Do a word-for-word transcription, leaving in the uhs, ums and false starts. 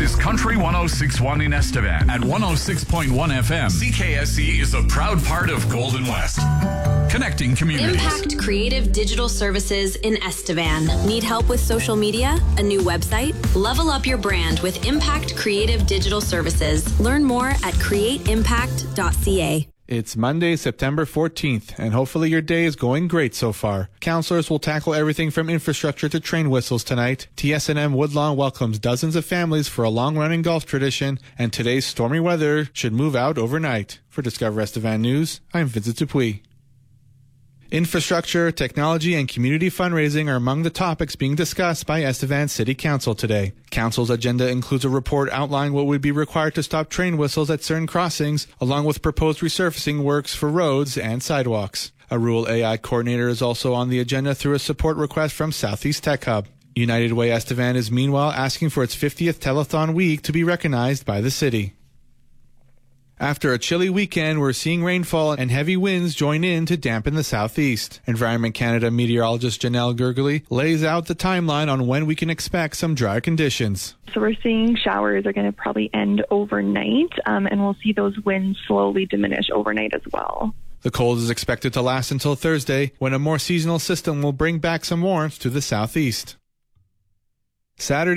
is Country one oh six point one in Estevan. At one oh six point one F M, C K S E is a proud part of Golden West. Connecting communities. Impact Creative Digital Services in Estevan. Need help with social media? A new website? Level up your brand with Impact Creative Digital Services. Learn more at create impact dot c a. It's Monday, September fourteenth, and hopefully your day is going great so far. Counselors will tackle everything from infrastructure to train whistles tonight. T S N M Woodlawn welcomes dozens of families for a long-running golf tradition, and today's stormy weather should move out overnight. For Discover Estevan News, I'm Vincent Dupuis. Infrastructure, technology, and community fundraising are among the topics being discussed by Estevan City Council today. Council's agenda includes a report outlining what would be required to stop train whistles at certain crossings, along with proposed resurfacing works for roads and sidewalks. A rural A I coordinator is also on the agenda through a support request from Southeast Tech Hub. United Way Estevan is meanwhile asking for its fiftieth Telethon Week to be recognized by the city. After a chilly weekend, we're seeing rainfall and heavy winds join in to dampen the southeast. Environment Canada meteorologist Janelle Gergely lays out the timeline on when we can expect some dry conditions. So we're seeing showers are going to probably end overnight, um, and we'll see those winds slowly diminish overnight as well. The cold is expected to last until Thursday, when a more seasonal system will bring back some warmth to the southeast. Saturday